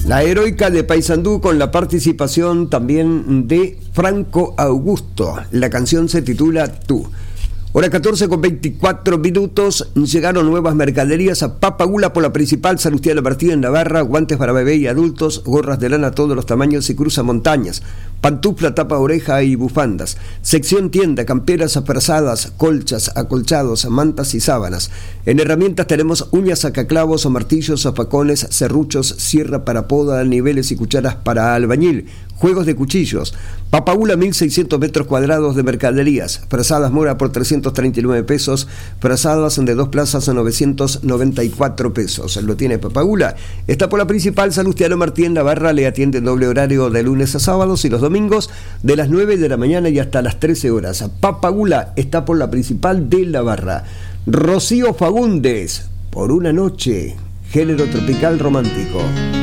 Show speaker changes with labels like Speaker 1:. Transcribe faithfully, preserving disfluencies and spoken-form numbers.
Speaker 1: La heroica de Paysandú con la participación también de Franco Augusto. La canción se titula Tú. Hora catorce con veinticuatro minutos, llegaron nuevas mercaderías a Papagula por la principal Salustiano Martí en Navarra, guantes para bebé y adultos, gorras de lana todos los tamaños y cruzamontañas, pantufla, tapa oreja y bufandas, sección tienda, camperas frazadas, colchas, acolchados, mantas y sábanas. En herramientas tenemos uñas, sacaclavos, martillos, zafacones, serruchos, sierra para poda, niveles y cucharas para albañil, juegos de cuchillos. Papagula, mil seiscientos metros cuadrados de mercaderías, frazadas mora por trescientos treinta y nueve pesos, frazadas de dos plazas a novecientos noventa y cuatro pesos. Lo tiene Papagula. Está por la principal Salustiano Martí en Navarra, le atiende en doble horario de lunes a sábados y los domingos de las nueve de la mañana y hasta las trece horas. Papagula está por la principal de Navarra. Rocío Fagundes, Por una noche, género tropical romántico.